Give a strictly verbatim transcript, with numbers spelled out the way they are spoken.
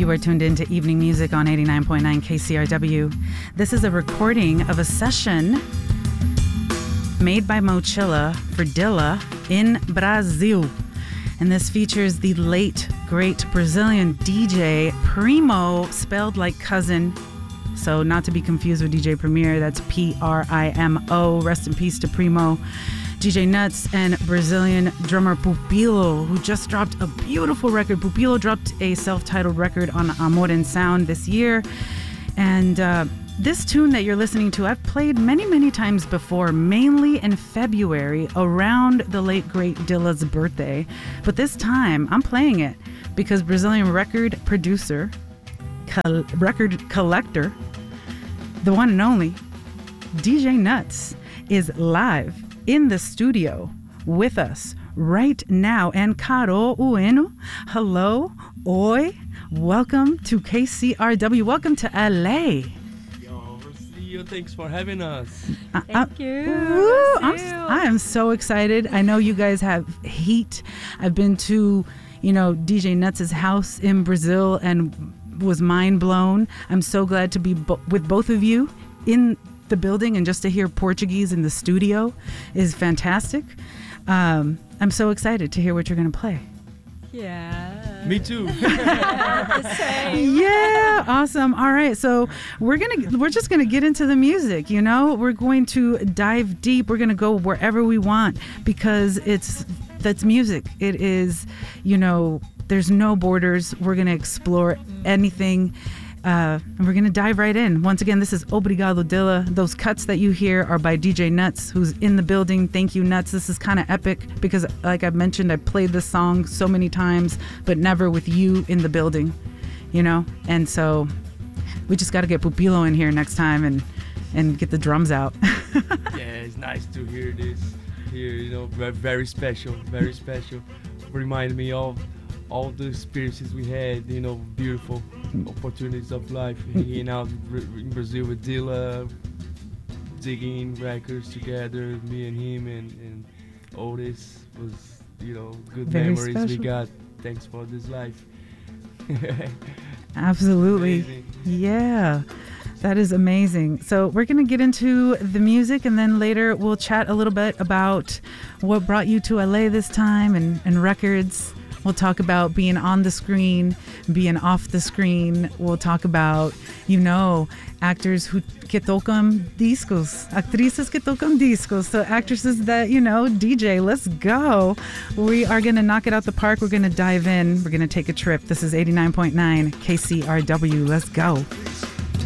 You are tuned into Evening Music on eighty-nine point nine K C R W. This is a recording of a session made by Mochila for Dilla in Brazil. And this features the late, great Brazilian D J Primo, spelled like cousin. So not to be confused with D J Premier, that's P R I M O. Rest in peace to Primo. D J Nuts and Brazilian drummer Pupilo, who just dropped a beautiful record. Pupilo dropped a self-titled record on Amor and Sound this year. And uh, this tune that you're listening to, I've played many, many times before, mainly in February around the late, great Dilla's birthday. But this time, I'm playing it because Brazilian record producer, col- record collector, the one and only, D J Nuts, is live in the studio with us right now. And Caro Ueno, hello, oi, welcome to K C R W, welcome to L A. Yo, Rocio, thanks for having us. Thank uh, you. Woo, I'm, I am so excited. I know you guys have heat. I've been to, you know, D J Nuts' house in Brazil and was mind blown. I'm so glad to be bo- with both of you in the building, and just to hear Portuguese in the studio is fantastic. Um, I'm so excited to hear what you're going to play. Yeah. Me too. The same. Yeah, awesome. All right, so we're gonna we're just gonna get into the music. You know, we're going to dive deep. We're gonna go wherever we want because it's that's music. It is, you know, there's no borders. We're gonna explore anything. Uh, and we're going to dive right in. Once again, this is Obrigado Dilla. Those cuts that you hear are by D J Nuts, who's in the building. Thank you, Nuts. This is kind of epic because, like I mentioned, I played this song so many times, but never with you in the building, you know? And so we just got to get Pupilo in here next time and, and get the drums out. Yeah, it's nice to hear this here, you know, very, very special, very special. Remind me of all the experiences we had, you know, beautiful opportunities of life, hanging out in Brazil with Dilla, digging records together, me and him, and, and all this was, you know, good Very memories special. we got. Thanks for this life. Absolutely. Amazing. Yeah, that is amazing. So we're going to get into the music, and then later we'll chat a little bit about what brought you to L A this time and, and records. We'll talk about being on the screen, being off the screen. We'll talk about, you know, actors who que tocan discos, actrices que tocan discos, so actresses that, you know, D J. Let's go. We are going to knock it out the park. We're going to dive in. We're going to take a trip. This is eighty-nine point nine K C R W. Let's go.